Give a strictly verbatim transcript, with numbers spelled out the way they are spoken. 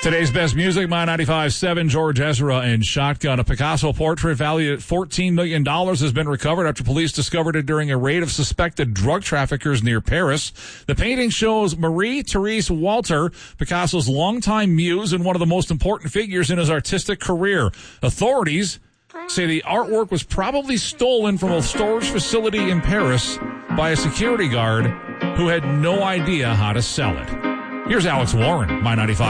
Today's best music, My ninety-five point seven, George Ezra and Shotgun. A Picasso portrait valued at fourteen million dollars has been recovered after police discovered it during a raid of suspected drug traffickers near Paris. The painting shows Marie-Therese Walter, Picasso's longtime muse and one of the most important figures in his artistic career. Authorities say the artwork was probably stolen from a storage facility in Paris by a security guard who had no idea how to sell it. Here's Alex Warren, My ninety-five.